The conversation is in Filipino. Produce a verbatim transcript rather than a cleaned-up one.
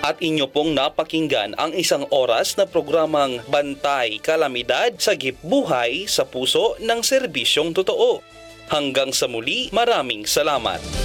At inyo pong napakinggan ang isang oras na programang Bantay Kalamidad Sagip Buhay sa puso ng serbisyong totoo. Hanggang sa muli, maraming salamat.